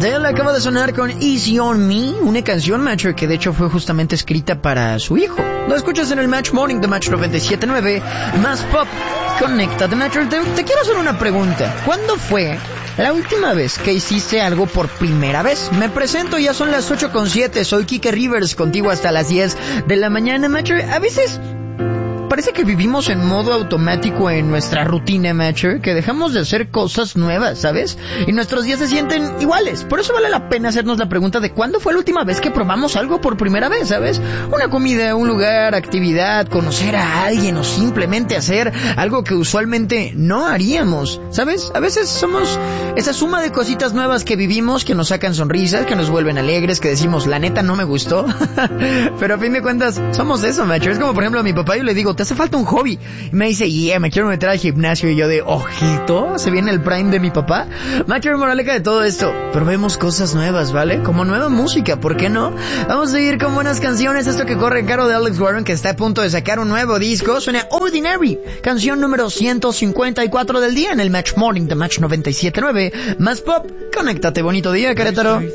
Adele acaba de sonar con Easy on Me, una canción, Matcher, que de hecho fue justamente escrita para su hijo. Lo escuchas en el Match Morning de Match 97.9, más pop. Conéctate, Matcher. Te quiero hacer una pregunta. ¿Cuándo fue la última vez que hiciste algo por primera vez? Me presento, ya son las 8:07, soy Kike Rivers, contigo hasta las 10 de la mañana, Matcher. A veces parece que vivimos en modo automático en nuestra rutina, Matcher, que dejamos de hacer cosas nuevas, ¿sabes? Y nuestros días se sienten iguales. Por eso vale la pena hacernos la pregunta de ¿cuándo fue la última vez que probamos algo por primera vez, ¿sabes? Una comida, un lugar, actividad, conocer a alguien o simplemente hacer algo que usualmente no haríamos, ¿sabes? A veces somos esa suma de cositas nuevas que vivimos, que nos sacan sonrisas, que nos vuelven alegres, que decimos, la neta no me gustó. Pero a fin de cuentas, somos eso, Matcher. Es como, por ejemplo, a mi papá yo le digo, ¿te hace falta un hobby? Y me dice, me quiero meter al gimnasio. Y yo de, ojito, se viene el prime de mi papá. Matcher, moraleja de todo esto, probemos cosas nuevas, ¿vale? Como nueva música, ¿por qué no? Vamos a seguir con buenas canciones. Esto que corre en cargo de Alex Warren, que está a punto de sacar un nuevo disco, suena Ordinary, canción número 154 del día en el Match Morning de Match 97.9, más pop. Conéctate, bonito día, Querétaro.